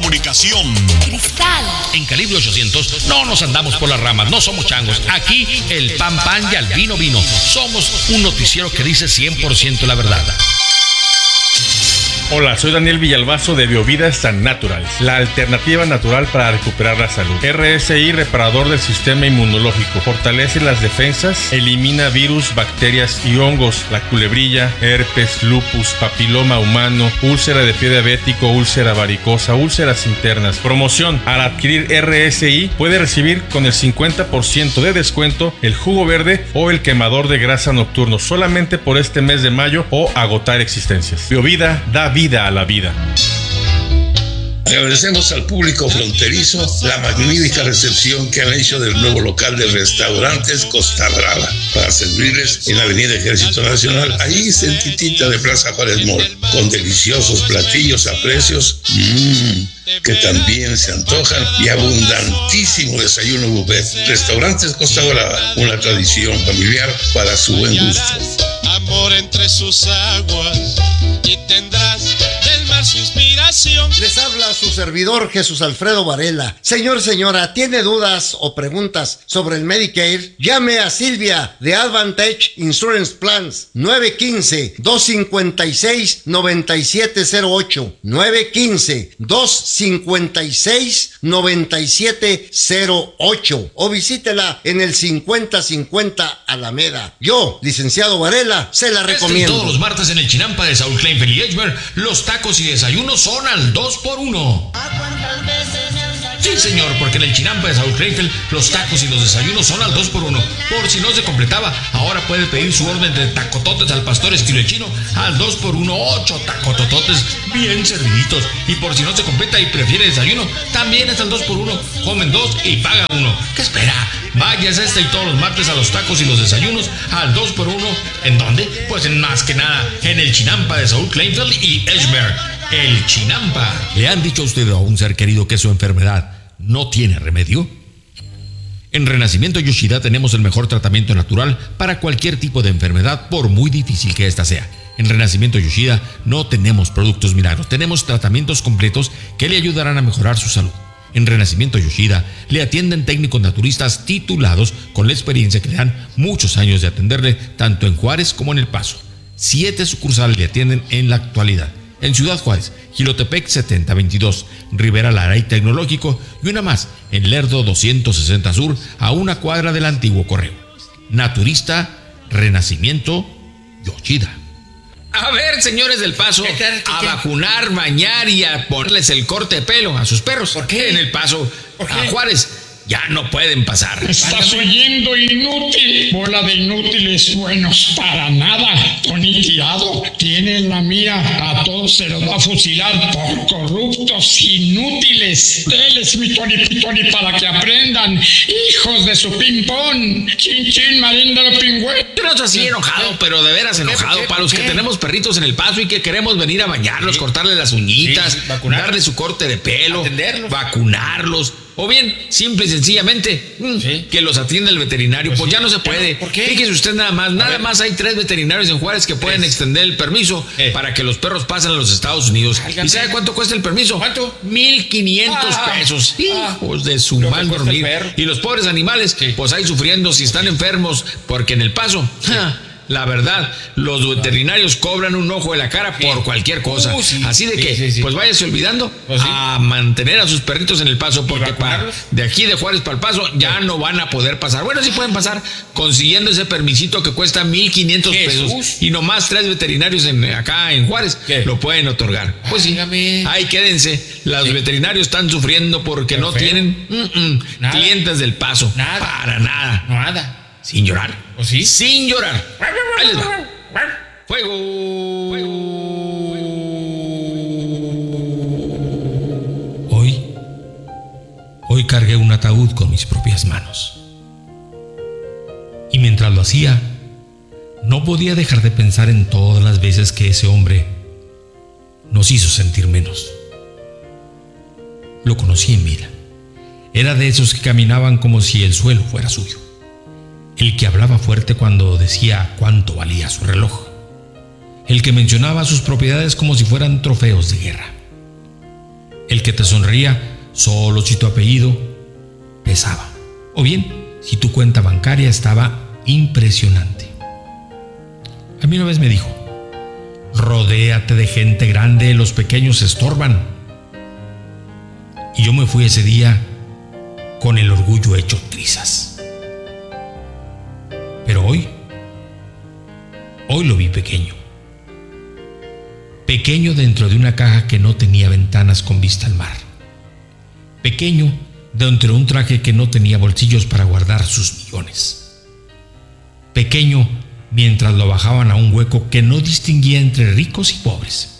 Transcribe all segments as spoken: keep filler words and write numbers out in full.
comunicación. Cristal. En Calibre ochocientos no nos andamos por las ramas, no somos changos. Aquí el pan pan y al vino vino. Somos un noticiero que dice cien por ciento la verdad. Hola, soy Daniel Villalbazo de Biovida San Natural, la alternativa natural para recuperar la salud. R S I, reparador del sistema inmunológico, fortalece las defensas, elimina virus, bacterias y hongos, la culebrilla, herpes, lupus, papiloma humano, úlcera de pie diabético, úlcera varicosa, úlceras internas. Promoción: al adquirir R S I puede recibir con el cincuenta por ciento de descuento el jugo verde o el quemador de grasa nocturno solamente por este mes de mayo o agotar existencias. Biovida da vida a la vida. Agradecemos al público fronterizo la magnífica recepción que han hecho del nuevo local de restaurantes Costa Brava para servirles en la Avenida Ejército Nacional, ahí cerquitita de Plaza Juárez Mall, con deliciosos platillos a precios mmm, que también se antojan y abundantísimo desayuno buffet. Restaurantes Costa Brava, una tradición familiar para su buen gusto. Amor entre sus aguas y tendrás del mar su inspiración. Les habla su servidor Jesús Alfredo Varela. Señor, señora, ¿tiene dudas o preguntas sobre el Medicare? Llame a Silvia de Advantage Insurance Plans nueve uno cinco, dos cinco seis, nueve siete cero ocho nueve uno cinco, dos cinco seis, nueve siete cero ocho o visítela en el cincuenta cincuenta Alameda. Yo, licenciado Varela, se la recomiendo. Este, todos los martes en el Chinampa de Saúl Kleinfeld y Edgemer, los tacos y desayunos son al dos por uno. Sí, señor, porque en el Chinampa de Saúl Kleinfeld los tacos y los desayunos son al dos por uno. Por si no se completaba, ahora puede pedir su orden de tacototes al pastor estilo chino al dos por uno, ocho tacotototes bien serviditos. Y por si no se completa y prefiere desayuno, también es al dos por uno. Comen dos y paga uno. ¿Qué espera? Váyase este y todos los martes a los tacos y los desayunos al dos por uno. ¿En dónde? Pues en más que nada en el Chinampa de Saúl Kleinfeld y Edgemer. El Chinampa. ¿Le han dicho a usted o a un ser querido que su enfermedad no tiene remedio? En Renacimiento Yoshida tenemos el mejor tratamiento natural para cualquier tipo de enfermedad, por muy difícil que ésta sea. En Renacimiento Yoshida no tenemos productos milagros, tenemos tratamientos completos que le ayudarán a mejorar su salud. En Renacimiento Yoshida le atienden técnicos naturistas titulados con la experiencia que le dan muchos años de atenderle tanto en Juárez como en El Paso. Siete sucursales le atienden en la actualidad. En Ciudad Juárez, Jilotepec setenta veintidós, Rivera Lara y Tecnológico, y una más en Lerdo doscientos sesenta Sur, a una cuadra del antiguo correo. Naturista Renacimiento Yoshida. A ver, señores del Paso, ¿Qué, qué, qué, a vacunar, bañar y a ponerles el corte de pelo a sus perros. ¿Por qué? En El Paso, a Juárez, ya no pueden pasar. Estás oyendo, inútil. Bola de inútiles buenos para nada. Tony Tirado tiene en la mira. A todos se los va a fusilar por corruptos inútiles. Deles mi Tony Tony para que aprendan. Hijos de su ping-pong. Chin chin, maríndalo pingüe. Yo no estoy así enojado, pero de veras enojado. Para los que tenemos perritos en El Paso y que queremos venir a bañarlos, sí, cortarle las uñitas, sí, darle su corte de pelo, atenderlos, vacunarlos. O bien, simple y sencillamente, sí, que los atienda el veterinario. Pues, pues ya no se puede. ¿Por qué? Fíjese usted nada más, nada más hay tres veterinarios en Juárez que pueden ¿Tres? extender el permiso eh. para que los perros pasen a los Estados Unidos. Válgame. ¿Y sabe cuánto cuesta el permiso? ¿Cuánto? Mil quinientos ah, pesos. Ah, Hijos de su mal dormir. Y los pobres animales, sí, pues ahí sufriendo si están enfermos, porque en El Paso... Sí. Ja, la verdad, los veterinarios cobran un ojo de la cara por cualquier cosa. Uh, sí, Así de que, sí, sí, sí. pues váyase olvidando pues sí. a mantener a sus perritos en El Paso, porque para, de aquí de Juárez para El Paso ya no van a poder pasar. Bueno, sí pueden pasar consiguiendo ese permisito que cuesta mil quinientos pesos. Y nomás tres veterinarios en, acá en Juárez ¿Qué? lo pueden otorgar. Pues sí, Dígame. ahí quédense. Los sí. veterinarios están sufriendo porque Pero no feo. tienen mm, mm, clientes del Paso. Nada. Para nada. Nada. Sin llorar. ¿O sí? Sin llorar. Ahí les va. Fuego. Fuego. Hoy, hoy cargué un ataúd con mis propias manos. Y mientras lo hacía, no podía dejar de pensar en todas las veces que ese hombre nos hizo sentir menos. Lo conocí en vida. Era de esos que caminaban como si el suelo fuera suyo. El que hablaba fuerte cuando decía cuánto valía su reloj. El que mencionaba sus propiedades como si fueran trofeos de guerra. El que te sonreía solo si tu apellido pesaba. O bien, si tu cuenta bancaria estaba impresionante. A mí una vez me dijo: rodéate de gente grande, los pequeños estorban. Y yo me fui ese día con el orgullo hecho trizas. Pero hoy, hoy lo vi pequeño. Pequeño dentro de una caja que no tenía ventanas con vista al mar. Pequeño dentro de un traje que no tenía bolsillos para guardar sus millones. Pequeño mientras lo bajaban a un hueco que no distinguía entre ricos y pobres.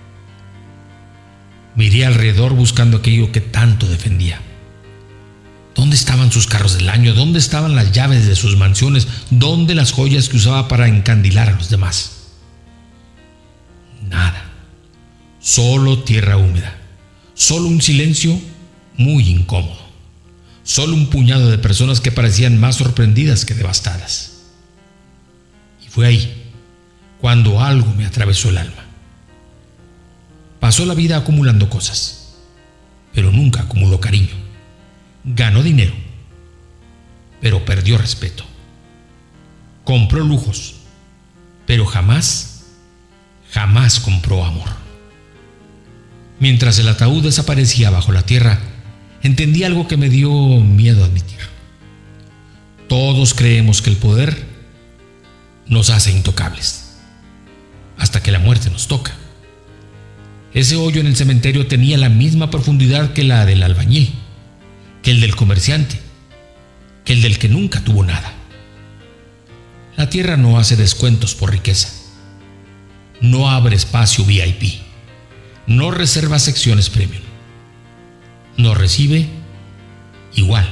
Miré alrededor buscando aquello que tanto defendía. ¿Dónde estaban sus carros del año? ¿Dónde estaban las llaves de sus mansiones? ¿Dónde las joyas que usaba para encandilar a los demás? Nada. Solo tierra húmeda. Solo un silencio muy incómodo. Solo un puñado de personas que parecían más sorprendidas que devastadas. Y fue ahí cuando algo me atravesó el alma. Pasó la vida acumulando cosas, pero nunca acumuló cariño. Ganó dinero, pero perdió respeto. Compró lujos, pero jamás, jamás compró amor. Mientras el ataúd desaparecía bajo la tierra, entendí algo que me dio miedo admitir. Todos creemos que el poder nos hace intocables, hasta que la muerte nos toca. Ese hoyo en el cementerio tenía la misma profundidad que la del albañil, que el del comerciante, que el del que nunca tuvo nada. La tierra no hace descuentos por riqueza, no abre espacio V I P, no reserva secciones premium, no recibe igual.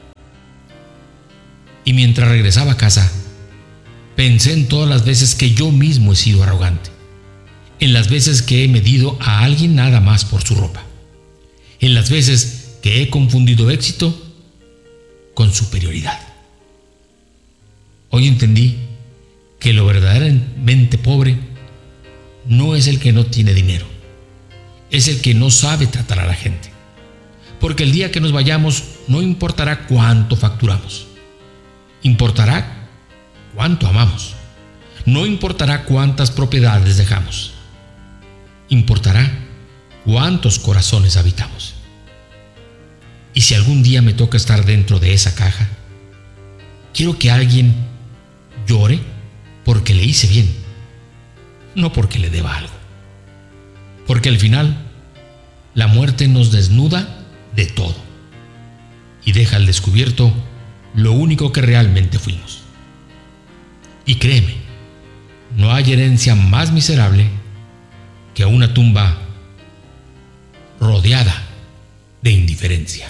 Y mientras regresaba a casa, pensé en todas las veces que yo mismo he sido arrogante, en las veces que he medido a alguien nada más por su ropa, en las veces que he confundido éxito con superioridad. Hoy entendí que lo verdaderamente pobre no es el que no tiene dinero, es el que no sabe tratar a la gente. Porque el día que nos vayamos no importará cuánto facturamos, importará cuánto amamos, no importará cuántas propiedades dejamos, importará cuántos corazones habitamos. Y si algún día me toca estar dentro de esa caja, quiero que alguien llore porque le hice bien, no porque le deba algo. Porque al final, la muerte nos desnuda de todo y deja al descubierto lo único que realmente fuimos. Y créeme, no hay herencia más miserable que una tumba rodeada de indiferencia.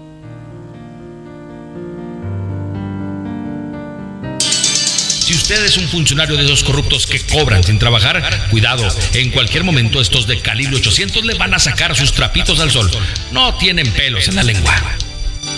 Si usted es un funcionario de esos corruptos que cobran sin trabajar, cuidado, en cualquier momento estos de calibre ochocientos le van a sacar sus trapitos al sol. No tienen pelos en la lengua.